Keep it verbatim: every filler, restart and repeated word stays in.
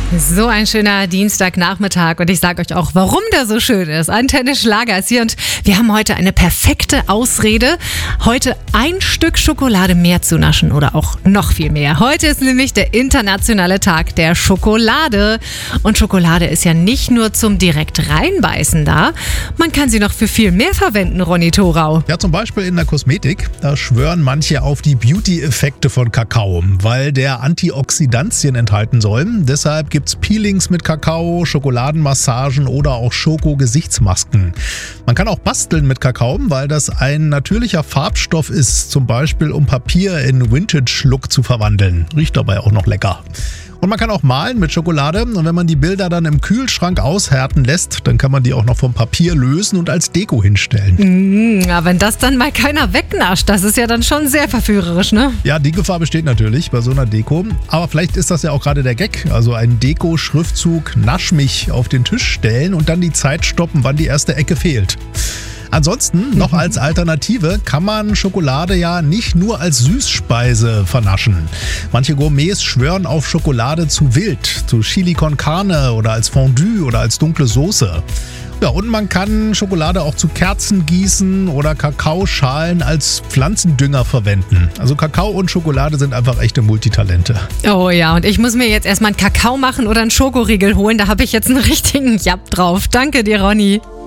So ein schöner Dienstagnachmittag und ich sage euch auch, warum der so schön ist. Antenne Schlager ist hier und wir haben heute eine perfekte Ausrede, heute ein Stück Schokolade mehr zu naschen oder auch noch viel mehr. Heute ist nämlich der internationale Tag der Schokolade und Schokolade ist ja nicht nur zum direkt reinbeißen da, man kann sie noch für viel mehr verwenden, Ronny Thorau. Ja, zum Beispiel in der Kosmetik, da schwören manche auf die Beauty-Effekte von Kakao, weil der Antioxidantien enthalten soll. Deshalb gibt es Peelings mit Kakao, Schokoladenmassagen oder auch Schoko-Gesichtsmasken. Man kann auch basteln mit Kakao, weil das ein natürlicher Farbstoff ist, zum Beispiel um Papier in Vintage-Look zu verwandeln. Riecht dabei auch noch lecker. Und man kann auch malen mit Schokolade und wenn man die Bilder dann im Kühlschrank aushärten lässt, dann kann man die auch noch vom Papier lösen und als Deko hinstellen. Mmh, aber wenn das dann mal keiner wegnascht, das ist ja dann schon sehr verführerisch, ne? Ja, die Gefahr besteht natürlich bei so einer Deko. Aber vielleicht ist das ja auch gerade der Gag. Also ein Deko-Schriftzug Nasch mich auf den Tisch stellen und dann die Zeit stoppen, wann die erste Ecke fehlt. Ansonsten, noch als Alternative, kann man Schokolade ja nicht nur als Süßspeise vernaschen. Manche Gourmets schwören auf Schokolade zu wild, zu Chili con Carne oder als Fondue oder als dunkle Soße. Ja, und man kann Schokolade auch zu Kerzen gießen oder Kakaoschalen als Pflanzendünger verwenden. Also Kakao und Schokolade sind einfach echte Multitalente. Oh ja, und ich muss mir jetzt erstmal einen Kakao machen oder einen Schokoriegel holen. Da habe ich jetzt einen richtigen Japp drauf. Danke dir, Ronny.